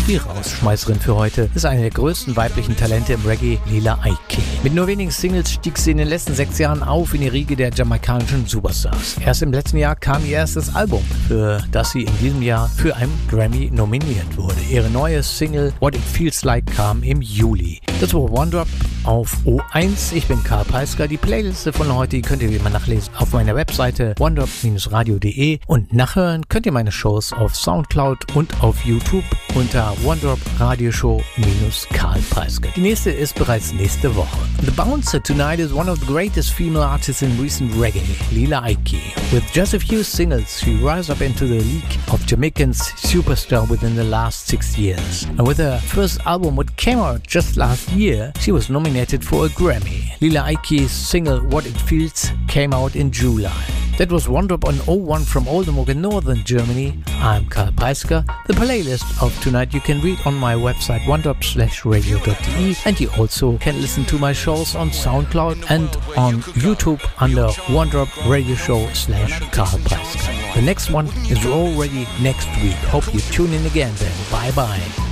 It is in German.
Die Rausschmeißerin für heute ist eine der größten weiblichen Talente im Reggae, Lila Iké. Mit nur wenigen Singles stieg sie in den letzten 6 Jahren auf in die Riege der jamaikanischen Superstars. Erst im letzten Jahr kam ihr erstes Album, für das sie in diesem Jahr für einen Grammy nominiert wurde. Ihre neue Single What It Feels Like kam im Juli. Das war One Drop auf O1. Ich bin Karl Peisker. Die Playliste von heute könnt ihr wie immer nachlesen auf meiner Webseite onedrop-radio.de und nachhören könnt ihr meine Shows auf Soundcloud und auf YouTube unter One Drop Radio Show Karl Peisker. Die nächste ist bereits nächste Woche. The Bouncer tonight is one of the greatest female artists in recent reggae, Lila Iké. With just a few singles, she rose up into the league of Jamaicans superstar within the last 6 years. And with her first album, what came out just last year, she was nominated for a Grammy. Lila Iké's single What It Feels came out in July. That was One Drop on 01 from Oldenburg in northern Germany. I'm Karl Peisker. The playlist of tonight you can read on my website onedrop-radio.de, and you also can listen to my shows on SoundCloud and on YouTube under One Drop Radio Show /Karl Peisker. The next one is already next week. Hope you tune in again then. Bye bye.